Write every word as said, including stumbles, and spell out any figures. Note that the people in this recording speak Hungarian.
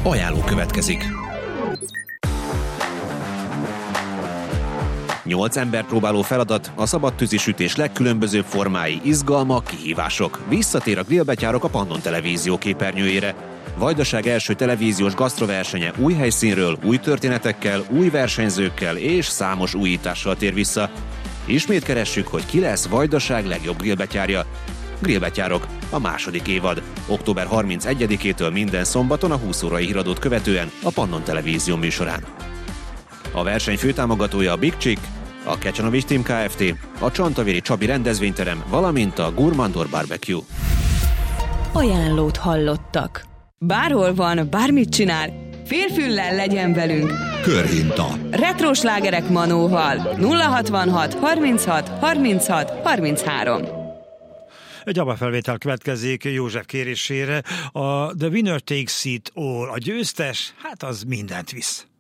Ajánló következik. Nyolc ember próbáló feladat, a szabadtűzi sütés legkülönbözőbb formái, izgalmak, kihívások. Visszatér a grillbetyárok a Pannon Televízió képernyőjére. Vajdaság első televíziós gasztroversenye új helyszínről, új történetekkel, új versenyzőkkel és számos újítással tér vissza. Ismét keressük, hogy ki lesz Vajdaság legjobb grillbetyárja. Grillbetyárok, a második évad. október harmincegyedikétől minden szombaton a húsz órai híradót követően a Pannon Televízió műsorán. A verseny főtámogatója a Big Chick, a Kecsanovics Team Kft., a Csantavéri Csabi rendezvényterem, valamint a Gurmandor Barbecue. Ajánlót hallottak. Bárhol van, bármit csinál, félfüllel legyen velünk. Körhinta. Retro slágerek Manóval. nulla hatvanhat harminchat harminchat harminchárom. Egy abafelvétel következik József kérésére. A The Winner Takes It All. A győztes, hát az mindent visz.